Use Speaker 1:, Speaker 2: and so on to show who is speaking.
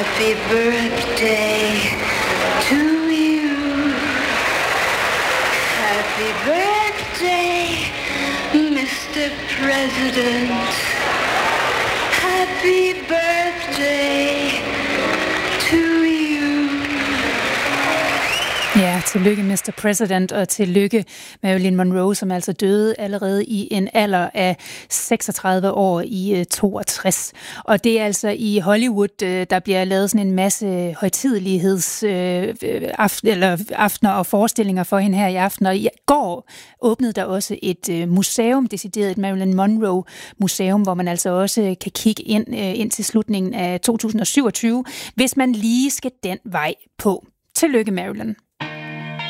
Speaker 1: Happy birthday to you. Happy birthday, Mr. President. Happy birthday to you.
Speaker 2: Ja, tillykke Mr. President, og tillykke Marilyn Monroe, som altså døde allerede i en alder af 36 år i 62. Og det er altså i Hollywood, der bliver lavet sådan en masse aftener og forestillinger for hende her i aften. Og i går åbnede der også et museum, decideret et Marilyn Monroe museum, hvor man altså også kan kigge ind til slutningen af 2027, hvis man lige skal den vej på. Tillykke, Marilyn.